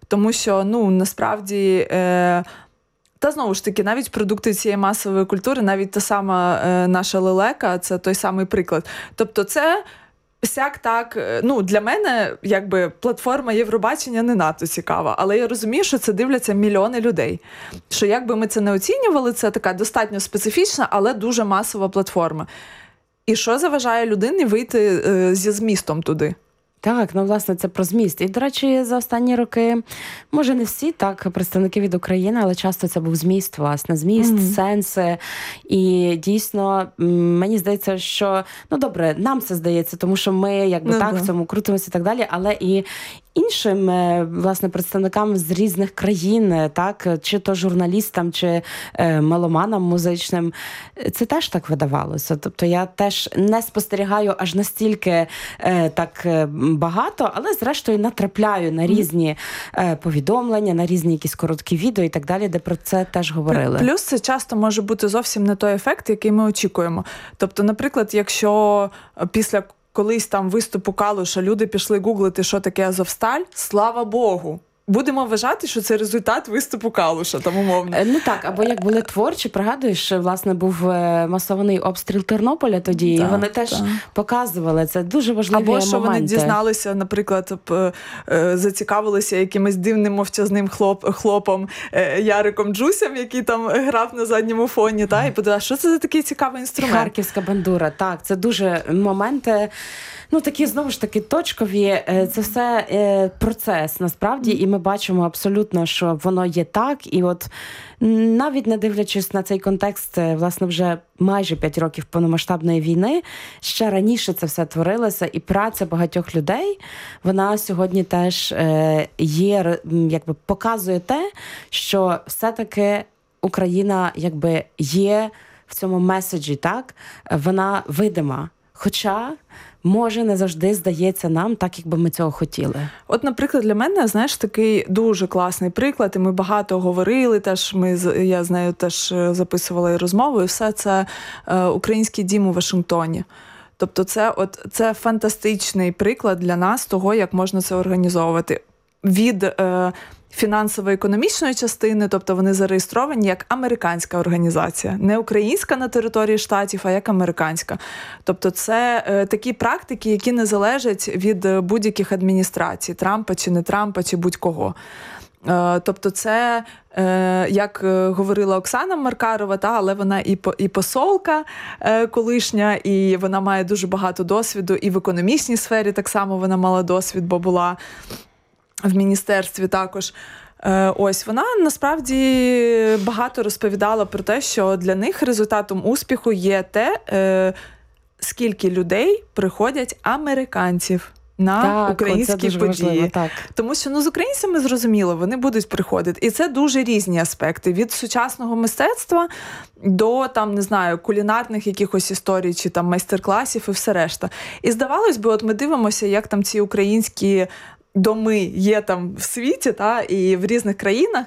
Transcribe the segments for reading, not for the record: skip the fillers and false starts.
Тому що, насправді... Та знову ж таки, навіть продукти цієї масової культури, навіть та сама наша лелека, це той самий приклад. Тобто це сяк-так, для мене, платформа Євробачення не надто цікава, але я розумію, що це дивляться мільйони людей. Що як би ми це не оцінювали, це така достатньо специфічна, але дуже масова платформа. І що заважає людині вийти зі змістом туди? Так, власне, це про зміст. І, до речі, за останні роки, може, не всі, представники від України, але часто це був зміст, власне, зміст, сенси. І дійсно, мені здається, що, добре, нам це здається, тому що ми, в цьому крутимося і так далі, але і іншим, власне, представникам з різних країн, чи то журналістам, чи меломанам музичним, це теж так видавалося. Тобто я теж не спостерігаю аж настільки так багато, але зрештою натрапляю на різні повідомлення, на різні якісь короткі відео і так далі, де про це теж говорили. Плюс це часто може бути зовсім не той ефект, який ми очікуємо. Тобто, наприклад, якщо після колись там виступу Калуша люди пішли гуглити, що таке Азовсталь, слава Богу. Будемо вважати, що це результат виступу Калуша, там умовно. Або як були творчі, пригадуєш, власне, був масований обстріл Тернополя тоді, і вони теж показували, це дуже важливі моменти. Або що вони дізналися, наприклад, зацікавилися якимось дивним мовчазним хлопом Яриком Джусем, який там грав на задньому фоні, і подумали, що це за такий цікавий інструмент? Харківська бандура, так, це дуже моменти, такі, знову ж таки, точкові, це все процес, насправді, і ми бачимо абсолютно, що воно є так, і от навіть не дивлячись на цей контекст, власне, вже майже 5 років повномасштабної війни, ще раніше це все творилося, і праця багатьох людей, вона сьогодні теж є, показує те, що все-таки Україна, є в цьому меседжі, так, вона видима. Хоча, може, не завжди здається нам так, як би ми цього хотіли. От, наприклад, для мене, такий дуже класний приклад, і ми багато говорили, я з нею теж записувала і розмову, і все це український дім у Вашингтоні. Тобто це фантастичний приклад для нас того, як можна це організовувати. Від фінансово-економічної частини, тобто вони зареєстровані як американська організація. Не українська на території штатів, а як американська. Тобто це такі практики, які не залежать від будь-яких адміністрацій, Трампа чи не Трампа, чи будь-кого. Тобто це, як говорила Оксана Маркарова, але вона і посолка колишня, і вона має дуже багато досвіду, і в економічній сфері так само вона мала досвід, бо була в міністерстві також. Вона насправді багато розповідала про те, що для них результатом успіху є те, скільки людей приходять американців на українські події. Важливо, так. Тому що з українцями, зрозуміло, вони будуть приходити. І це дуже різні аспекти. Від сучасного мистецтва до, кулінарних якихось історій, чи майстер-класів і все решта. І здавалось би, ми дивимося, як там ці українські доми є там в світі, і в різних країнах,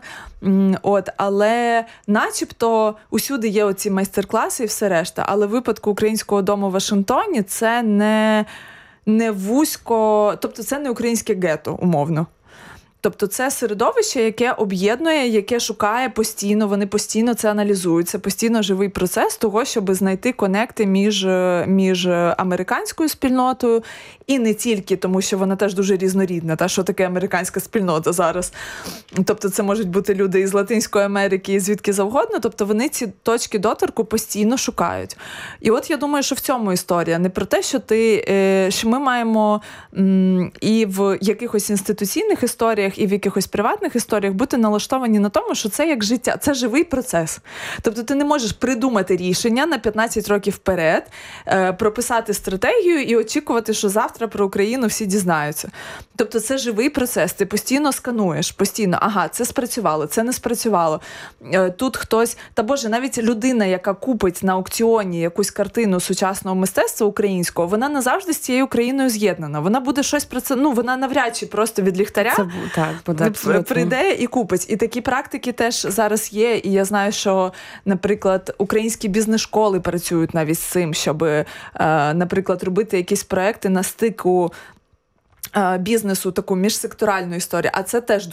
але начебто усюди є оці майстер-класи і все решта. Але в випадку українського дому в Вашингтоні це не вузько, тобто це не українське гетто, умовно. Тобто це середовище, яке об'єднує, яке шукає постійно, вони постійно це аналізують. Це постійно живий процес того, щоб знайти конекти між американською спільнотою і не тільки, тому що вона теж дуже різнорідна. Що таке американська спільнота зараз? Тобто це можуть бути люди із Латинської Америки, і звідки завгодно. Тобто вони ці точки доторку постійно шукають. І от я думаю, що в цьому історія. Не про те, що ми маємо і в якихось інституційних історіях, і в якихось приватних історіях бути налаштовані на тому, що це як життя, це живий процес. Тобто ти не можеш придумати рішення на 15 років вперед, прописати стратегію і очікувати, що завтра про Україну всі дізнаються. Тобто це живий процес, ти постійно скануєш, постійно, це спрацювало, це не спрацювало. Тут хтось, навіть людина, яка купить на аукціоні якусь картину сучасного мистецтва українського, вона назавжди з цією Україною з'єднана. Вона буде щось про це, вона навряд чи просто від ліхтаря прийде і купить. І такі практики теж зараз є. І я знаю, що, наприклад, українські бізнес-школи працюють навіть з цим, щоб, наприклад, робити якісь проекти на стику бізнесу, таку міжсекторальну історію. А це теж